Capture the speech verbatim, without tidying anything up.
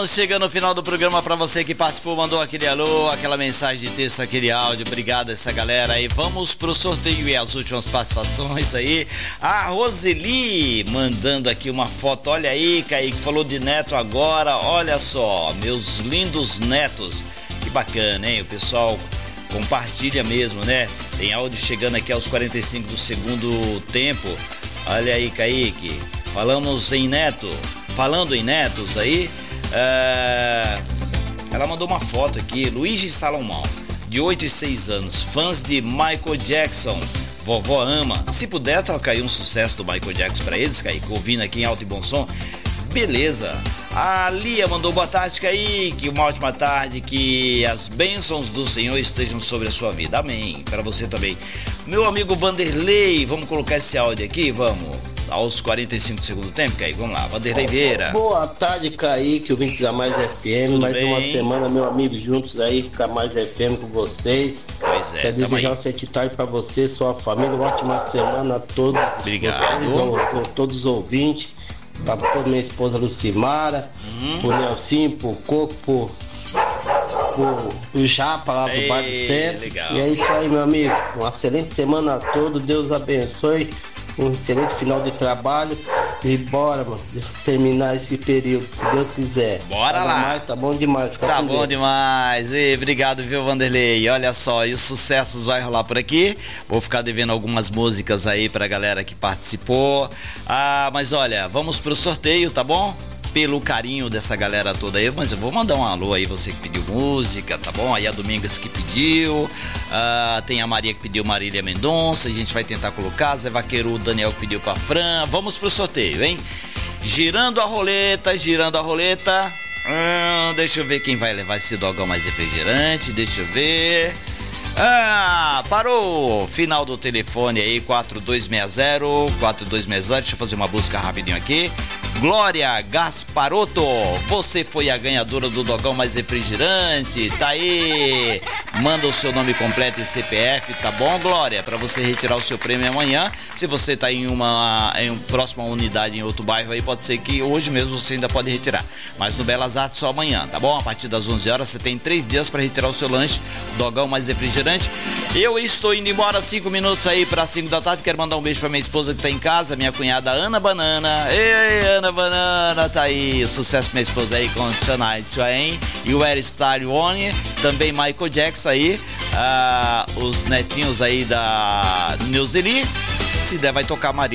Estamos chegando no final do programa. Para você que participou, mandou aquele alô, aquela mensagem de texto, aquele áudio. Obrigado a essa galera aí. Vamos pro sorteio e as últimas participações aí. A Roseli mandando aqui uma foto. Olha aí, Kaique, falou de neto agora. Olha só, meus lindos netos. Que bacana, hein? O pessoal compartilha mesmo, né? Tem áudio chegando aqui aos quarenta e cinco do segundo tempo. Olha aí, Kaique. Falamos em neto. Falando em netos aí, é... ela mandou uma foto aqui. Luigi Salomão, de oito e seis anos, fãs de Michael Jackson. Vovó ama. Se puder tocar aí um sucesso do Michael Jackson pra eles, Kaique, ouvindo aqui em alto e bom som. Beleza. A Lia mandou boa tarde, Kaique, uma ótima tarde, que as bênçãos do Senhor estejam sobre a sua vida. Amém. Para você também. Meu amigo Vanderlei, vamos colocar esse áudio aqui, vamos. Aos quarenta e cinco do segundo tempo, Kaique, vamos lá, Vanderlei Vieira. Boa tarde, Kaique, o vinte da Mais F M. Tudo mais bem? Uma semana, meu amigo, juntos aí, com a Mais F M com vocês. Pois é, quero desejar um sete tarde pra você, sua família, uma ótima semana a todos. Obrigado. Vocês, todos os ouvintes, pra minha esposa Lucimara, hum. pro Nelsinho, pro Coco, pro, pro, pro Japa lá do Ei, Bar do Centro. Legal. E é isso aí, meu amigo. Uma excelente semana a todos, Deus abençoe. Um excelente final de trabalho. E bora, mano, terminar esse período, se Deus quiser. Bora tá lá. Mais, tá bom demais. Tá bom Deus. demais. E obrigado, viu, Vanderlei? Olha só, e os sucessos vai rolar por aqui. Vou ficar devendo algumas músicas aí pra galera que participou. Ah, mas olha, vamos pro sorteio, tá bom? Pelo carinho dessa galera toda aí, mas eu vou mandar um alô aí, você que pediu música, tá bom? Aí a Domingas que pediu, uh, tem a Maria que pediu Marília Mendonça, a gente vai tentar colocar, Zé Vaqueiro, o Daniel que pediu pra Fran, vamos pro sorteio, hein? Girando a roleta, girando a roleta, hum, deixa eu ver quem vai levar esse dogão mais refrigerante, deixa eu ver... Ah, parou! Final do telefone aí, quatro dois seis zero, quatro dois seis zero, deixa eu fazer uma busca rapidinho aqui. Glória Gasparotto, você foi a ganhadora do dogão mais refrigerante, tá aí, manda o seu nome completo e C P F, tá bom, Glória? Pra você retirar o seu prêmio amanhã. Se você tá em uma, em uma próxima unidade em outro bairro aí, pode ser que hoje mesmo você ainda pode retirar, mas no Belas Artes só amanhã, tá bom? A partir das onze horas você tem três dias pra retirar o seu lanche, dogão mais refrigerante. Eu estou indo embora, cinco minutos aí para cinco da tarde. Quero mandar um beijo para minha esposa que tá em casa, minha cunhada Ana Banana. Ei, Ana Banana, tá aí. Sucesso pra minha esposa aí com Tonight, hein? E o Air Star One, também Michael Jackson aí. Ah, os netinhos aí da Neuzeli. Se der, vai tocar Maria.